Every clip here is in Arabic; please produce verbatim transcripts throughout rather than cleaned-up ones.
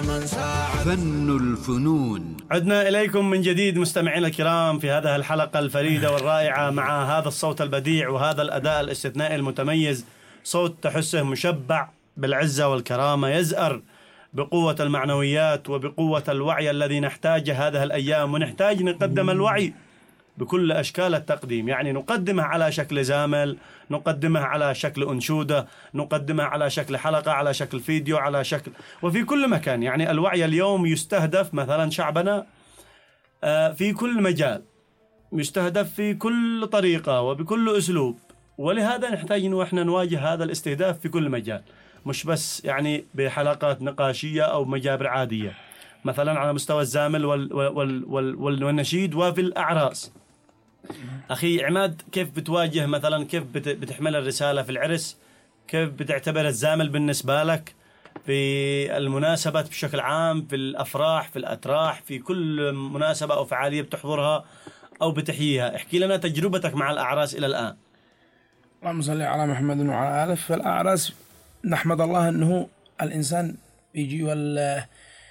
من ساعد. فن الفنون. عدنا إليكم من جديد مستمعينا الكرام في هذه الحلقة الفريدة والرائعة مع هذا الصوت البديع وهذا الأداء الاستثنائي المتميز، صوت تحسه مشبع بالعزة والكرامة، يزأر بقوة المعنويات وبقوة الوعي الذي نحتاجه هذه الأيام، ونحتاج نقدم الوعي بكل أشكال التقديم، يعني نقدمها على شكل زامل، نقدمها على شكل أنشودة، نقدمها على شكل حلقة، على شكل فيديو، على شكل وفي كل مكان. يعني الوعي اليوم يستهدف مثلا شعبنا في كل مجال، يستهدف في كل طريقة وبكل أسلوب، ولهذا نحتاج أن احنا نواجه هذا الاستهداف في كل مجال، مش بس يعني بحلقات نقاشية أو مجابر عادية، مثلا على مستوى الزامل وال وال وال وال والنشيد وفي الأعراس. أخي عماد، كيف بتواجه مثلا، كيف بتحمل الرسالة في العرس، كيف بتعتبر الزامل بالنسبة لك في المناسبات بشكل عام، في الأفراح، في الأتراح، في كل مناسبة أو فعالية بتحضرها أو بتحييها؟ احكي لنا تجربتك مع الأعراس إلى الآن. اللهم صل على محمد وعلى آله. في الأعراس نحمد الله أنه الإنسان يجي وال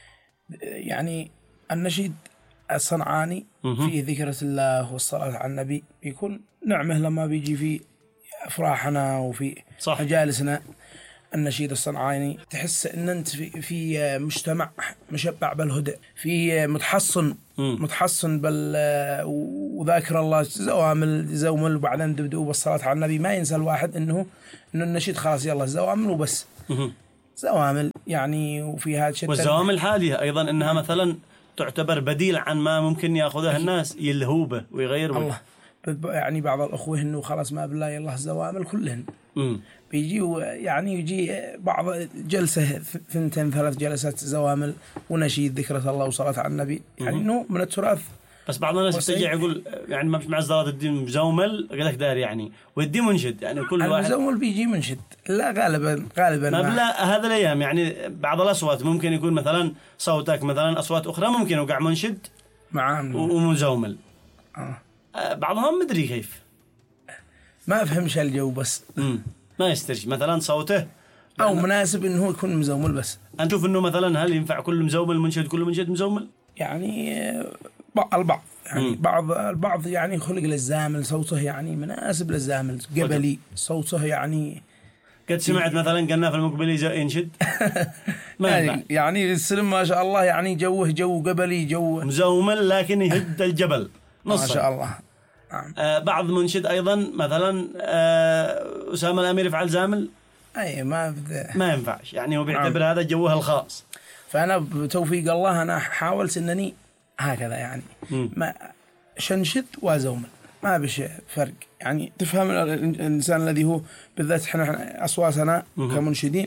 يعني النشيد الصنعاني فيه ذكرة الله والصلاة على النبي، يكون نعمة لما بيجي في أفراحنا وفي صح. مجالسنا. النشيد الصنعاني تحس أن أنت في, في مجتمع مشبع بالهدى، في متحصن م. متحصن بال وذاكر الله زوامل زومل، وبعدين تبدأوا بالصلاة على النبي. ما ينسى الواحد أنه أنه النشيد خلاص يلا زوامل وبس، م. زوامل يعني. وفي هذا الشيء والزوامل الحالية أيضا أنها مثلا تعتبر بديل عن ما ممكن يأخذها الناس، يلهوا به ويغيروا الله. يعني بعض الأخوة إنه خلاص ما بالله يلا الزوامل كلهن بيجيوا، يعني يجي بعض جلسة ثنتين ثلاث جلسات زوامل ونشيد ذكرة الله وصلاة على النبي، يعني إنه من التراث. بس بعض الناس بتجي يقول يعني ما مع الزوات الدين مزومل قالك دار يعني والدين منشد، يعني كل واحد المزومل بيجي منشد. لا غالبا غالبا ما بلا هذا الأيام، يعني بعض الأصوات ممكن يكون مثلا صوتك مثلا أصوات أخرى ممكن يوقع منشد معاه ومزومل. آه. بعضهم مدري كيف، ما أفهمش الجو بس مم. ما يسترجي مثلا صوته أو مناسب إنه هو يكون مزومل. بس نشوف إنه مثلا هل ينفع كل مزومل منشد كل منشد مزومل؟ يعني البعض يعني مم. بعض البعض يعني خلق للزامل صوته يعني مناسب للزامل قبلي صوته يعني. قد سمعت مثلا قلنا في المقبلي ينشد ما يعني, يعني السلم ما شاء الله يعني جوه جو قبلي جو مزومل لكن يهد الجبل نص ما شاء الله. نعم. آه بعض منشد أيضا مثلا آه أسامة الأمير يفعل زامل أي ما ما ينفعش، يعني هو بيعتبر نعم. هذا جوه الخاص. فأنا بتوفيق الله أنا حاولت أنني هكذا يعني م. ما شنشد وزومل ما بش فرق، يعني تفهم الإنسان الذي هو بالذات إحنا أصواتنا م. كمنشدين.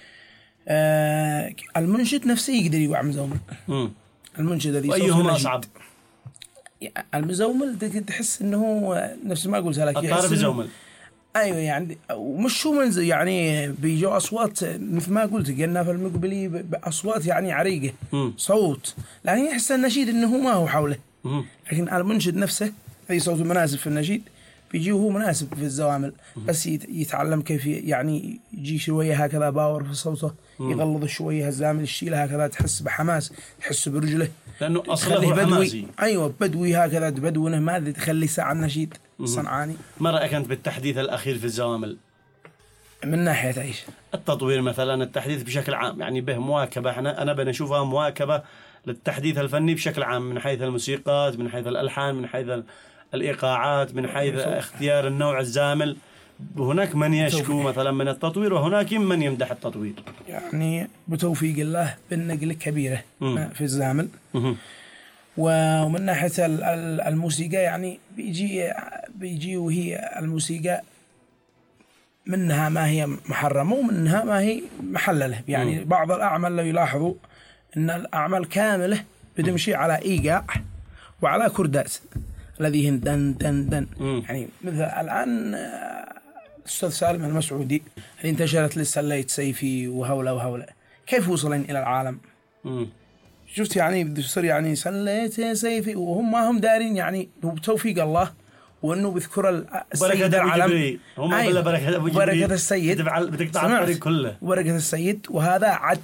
آه المنشد نفسه يقدر يوقع مزومل. م. المنشد الذي وأيهما أصعب؟ المزومل تحس انه نفس ما قلت لك الطارب مزومل. ايوه يعني ومش شو منزل يعني بيجوا اصوات مثل ما قلت قلنا في المقبلي باصوات يعني عريقه م. صوت، لكن يحس النشيد انه ما هو حوله م. لكن المنشد نفسه اي صوت مناسب في النشيد بيجي هو مناسب في الزوامل م. بس يتعلم كيف يعني يجي شويه هكذا باور في صوته م. يغلظ شويه الزامل يشيله هكذا تحس بحماس تحس برجله لأنه أصله حماسي. أيوة بدوي هكذا بدونه ما ذي تخلي ساعة النشيد صنعاني. ما رأيك أنت بالتحديث الأخير في الزوامل من ناحية إيش؟ التطوير مثلا، التحديث بشكل عام، يعني به مواكبة. أنا أنا بنشوفها مواكبة للتحديث الفني بشكل عام، من حيث الموسيقات، من حيث الألحان، من حيث الإيقاعات، من حيث اختيار النوع الزامل. هناك من يشكو مثلا من التطوير وهناك من يمدح التطوير. يعني بتوفيق الله بالنقلة كبيرة م. في الزامل. م. ومن ناحية الموسيقى يعني بيجي بيجي وهي الموسيقى منها ما هي محرمة ومنها ما هي محللة. يعني م. بعض الأعمال لو يلاحظوا أن الأعمال كاملة بتمشي على إيقاع وعلى كردات الذي هن دن دن دن م. يعني مثل الآن الأستاذ سالم المسعودي اللي انتشرت لسليت سيفي وهولة وهولة كيف وصلين إلى العالم؟ م. شفت يعني بيصير يعني سليت سيفي وهم ما هم دارين يعني بتوفيق الله وإنه بذكر السيد العالم هم أيوة. بركة أبو بركة السيد بتقطع الطريق كله بركة السيد. وهذا عد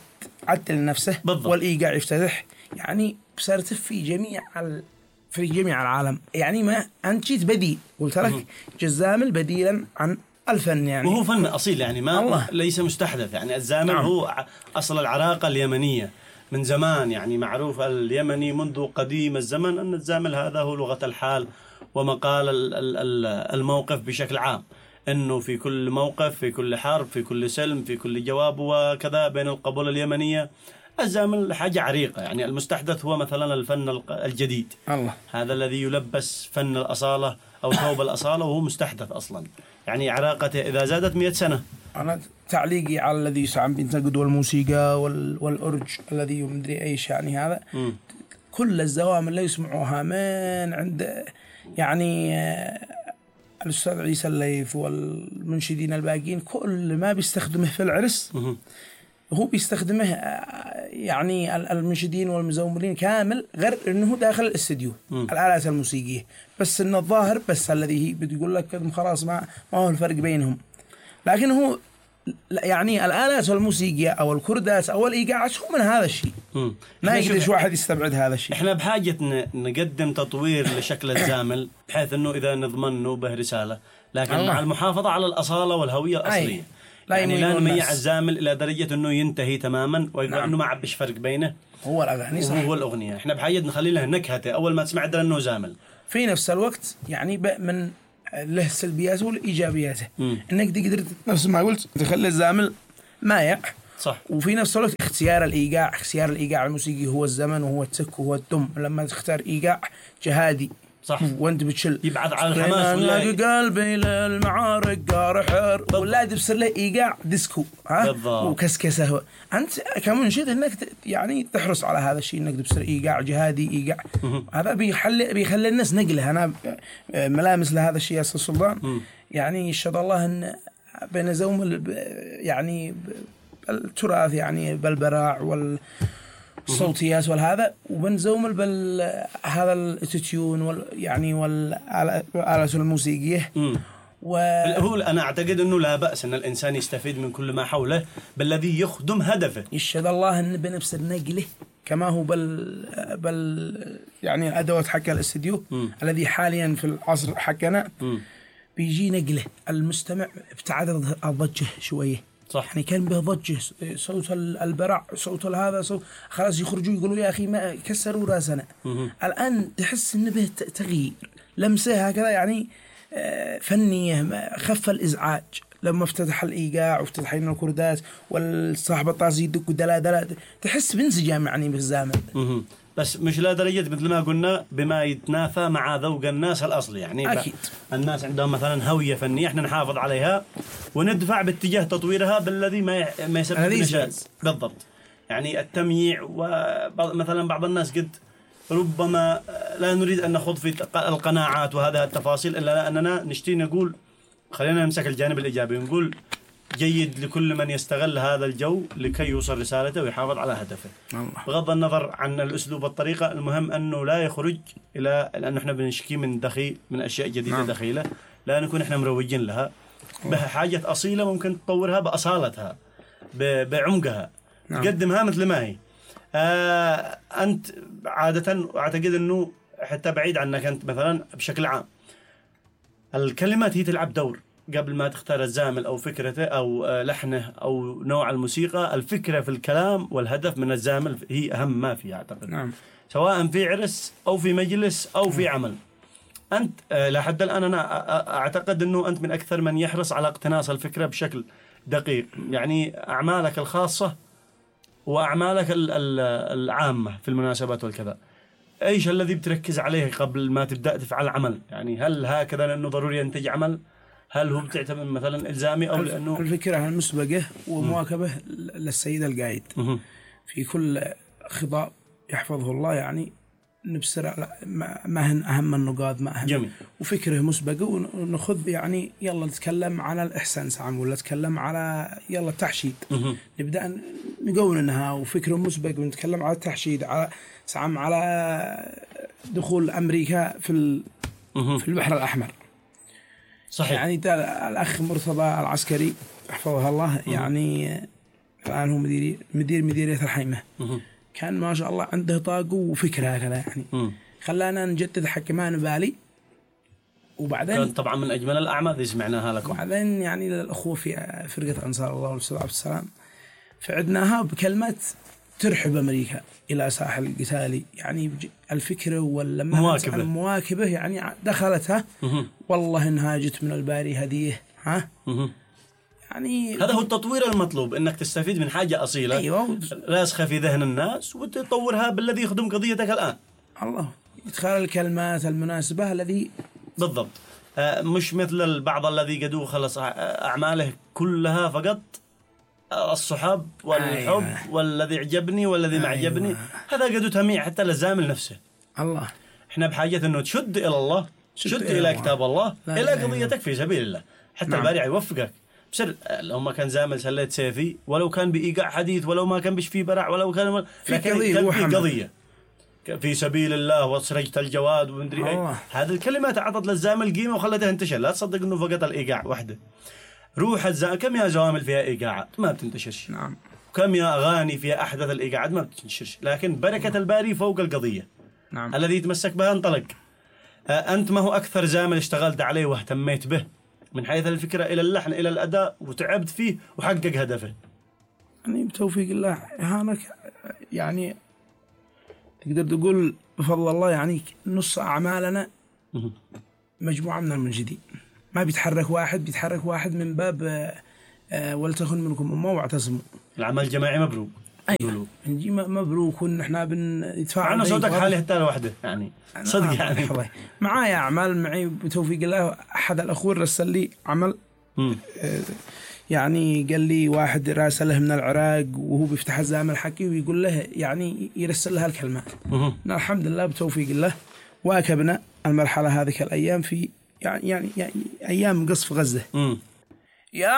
يعدل نفسه بالضبط. والإيقاع يفتتح، يعني بصارت في جميع ال... في جميع العالم. يعني ما أنت جيت بديل، قلت لك جزامل بديلا عن الفن يعني، وهو فن أصيل يعني ما الله. ليس مستحدث. يعني الزامل نعم. هو أصل العراقة اليمنية من زمان، يعني معروف اليمني منذ قديم الزمن أن الزامل هذا هو لغة الحال ومقال الموقف بشكل عام، أنه في كل موقف، في كل حرب، في كل سلم، في كل جواب، وكذا بين القبول اليمنية الزامل حاجة عريقة. يعني المستحدث هو مثلا الفن الجديد، الله. هذا الذي يلبس فن الأصالة أو ثوب الأصالة وهو مستحدث أصلا. يعني عراقته إذا زادت مئة سنة. أنا تعليقي على الذي عم بينتقد والموسيقى وال... والأرج الذي يمدري أيش يعني هذا م. كل الزوامل اللي يسمعوها من عند يعني الأستاذ عيسى الليث والمنشدين الباقين، كل ما بيستخدمه في العرس م. هو بيستخدمه يعني المنشدين والمزومرين كامل، غير انه داخل الاستديو الآلات الموسيقية، بس انه الظاهر بس الذي هي بتقول لك خلاص ما ما هو الفرق بينهم. لكن هو يعني الآلات الموسيقية او الكردات او الإيقاعات هو من هذا الشيء، ما يقدرش واحد يستبعد هذا الشيء. احنا بحاجة نقدم تطوير لشكل الزامل بحيث انه اذا نضمن به رسالة، لكن الله. مع المحافظة على الأصالة والهوية الأصلية. أي. لا يعني لا نميع الزامل إلى درجة أنه ينتهي تماما ويقول نعم. أنه ما عبش فرق بينه هو الأغاني صح. هو الأغنية. إحنا بحاجة نخلي له نكهته أول ما تسمع درا أنه زامل. في نفس الوقت يعني من له سلبياته والإيجابياته، إنك تقدر نفس ما قلت تخلي الزامل مايع صح. وفي نفس الوقت اختيار الإيقاع، اختيار الإيقاع الموسيقي هو الزمن وهو التك وهو الدم. لما تختار إيقاع جهادي صح وانت بتشل يبعد على الحماس ولا قلبي للمعارك قارحر ولا تبصر له ايقاع ديسكو ها وكسكسه. انت كمنشد انك يعني تحرص على هذا الشيء، انك تبصر ايقاع جهادي ايقاع هذا بيخلي بيخلي الناس نقله. انا ملامس لهذا الشيء يا استاذ سلطان. يعني يشهد الله ان بين زوم يعني التراث يعني بالبراع وال الصوتيات والهذا وبنزوم بال هذا الاتيتيون وال يعني والآلات الموسيقية و... هو أنا أعتقد أنه لا بأس أن الإنسان يستفيد من كل ما حوله بالذي يخدم هدفه. يشهد الله أن بنفس النقله كما هو بال بال يعني الأدوات حق الاستديو الذي حاليا في العصر حقنا م. بيجي نقله المستمع ابتعد الضجة شوية صح. يعني كان به ضجه صوت البرع صوت هذا صوت خلاص يخرجوا يقولوا يا أخي ما كسروا راسنا. الآن تحس إنه به تغيير لمسه هكذا يعني فنية، خف الإزعاج لما افتتح الإيقاع وافتتح الكردات والصاحب الطاس يدق دلا دلا تحس بانسجام يعني بالزامن. بس مش لا درجة مثل ما قلنا بما يتنافى مع ذوق الناس الأصلي. يعني أكيد الناس عندهم مثلا هوية فنية احنا نحافظ عليها وندفع باتجاه تطويرها بالذي ما ما يسبب نشاز. بالضبط. يعني التمييع ومثلا بعض الناس قد ربما لا نريد أن نخوض في القناعات وهذا التفاصيل إلا أننا نشتي نقول خلينا نمسك الجانب الإيجابي ونقول جيد لكل من يستغل هذا الجو لكي يوصل رسالته ويحافظ على هدفه الله. بغض النظر عن الأسلوب والطريقة، المهم أنه لا يخرج إلى لأنه إحنا بنشكي من دخيل من أشياء جديدة نعم. دخيلة لا نكون إحنا مروجين لها بها حاجة أصيلة ممكن تطورها بأصالتها بعمقها نعم. تقدمها مثل ما هي. آه أنت عادة أعتقد أنه حتى بعيد عنك أنت مثلا بشكل عام الكلمات هي تلعب دور قبل ما تختار الزامل أو فكرته أو لحنه أو نوع الموسيقى. الفكرة في الكلام والهدف من الزامل هي أهم ما فيه أعتقد نعم. سواء في عرس أو في مجلس أو في عمل. أنت لحد الآن أنا أعتقد أنه أنت من أكثر من يحرص على اقتناص الفكرة بشكل دقيق. يعني أعمالك الخاصة وأعمالك العامة في المناسبات والكذا إيش الذي بتركز عليه قبل ما تبدأ تفعل عمل؟ يعني هل هكذا لأنه ضروري ينتج عمل؟ هل هو بتعتبر مثلا إلزامي أو لأنه الفكرة المسبقة ومواكبة للسيد القائد في كل خطاب يحفظه الله يعني نبصر ما هن أهم النقاط ما أهم جميل. وفكره مسبقة ونخذ يعني يلا نتكلم على الإحسان سام ولا نتكلم على يلا التحشيد نبدأ نقول إنها وفكره مسبق ونتكلم على التحشيد على سام على دخول أمريكا في في البحر الأحمر صحيح. يعني الأخ مرتضى العسكري حفظه الله يعني الآن هو مدير مدير مديرية الحيمة. كان ما شاء الله عنده طاقة وفكرة هكذا يعني. م. خلانا نجدد حق ما نبالي. وبعدين كان طبعا من أجمل الأعمال اللي سمعناها لكم. وبعدين يعني للأخوة في فرقة أنصار الله والأستاذ عبد السلام فعدناها بكلمة ترحب أمريكا إلى ساحل القتالي، يعني الفكرة واللمة مواكبة المواكبة يعني دخلتها. والله إنها جت من الباري هديه. ها يعني هذا هو التطوير المطلوب، انك تستفيد من حاجه اصيله أيوة. راسخه في ذهن الناس وتطورها بالذي يخدم قضيتك الان. الله يدخل الكلمات المناسبه الذي بالضبط. آه مش مثل البعض الذي قدوا خلص اعماله كلها فقط الصحاب والحب. أيوة. والذي عجبني والذي ما عجبني. أيوة. هذا قدوا تميع حتى للزامل نفسه. الله احنا بحاجه انه تشد الى الله، تشد, تشد الى, إلى كتاب الله، الى قضيتك في سبيل الله حتى. نعم. الباري يوفقك. بسر لو ما كان زامل سليت سيفي، ولو كان بإيقاع حديث، ولو ما كان بش فيه برع، ولو كان في قضية, كان في قضية في سبيل الله وسرجت الجواد ومدري اي. هذه الكلمات اعطت للزامل قيمه وخلتها انتشر. لا تصدق انه فقط الايقاع وحده. روح الزامل كم يا زوامل فيها ايقاعات ما بتنتشرش. نعم. كم يا اغاني فيها احدث الايقاعات ما بتنتشرش، لكن بركه الباري فوق القضيه. نعم. الذي يتمسك بها انطلق. انت ما هو اكثر زامل اشتغلت عليه واهتميت به من حيث الفكرة إلى اللحن إلى الأداء وتعبت فيه وحقق هدفه؟ يعني بتوفيق الله هانك يعني تقدر تقول بفضل الله يعني نص أعمالنا مجموعة من المنجدين. ما بيتحرك واحد، بيتحرك واحد من باب آه ولتكن منكم أمة واعتصموا. العمل الجماعي مبروك. أيوة نجي مبروك ونحن بنتفاعل. أنا صوتك حالي حتى لوحده يعني صدق يعني. معايا أعمال معي بتوفيق الله. أحد الأخوة رسل لي عمل آه يعني قال لي واحد راسله من العراق وهو بيفتح الزامل حقي ويقول له يعني يرسل لها الكلمات. الحمد لله بتوفيق الله واكبنا المرحلة هذه الأيام في يعني يعني, يعني أيام قصف غزة. يا